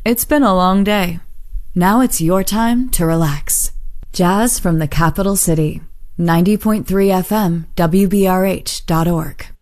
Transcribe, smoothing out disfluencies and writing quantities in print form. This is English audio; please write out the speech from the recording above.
It's been a long day. Now it's your time to relax. Jazz from the capital city. 90.3 FM, WBRH.org.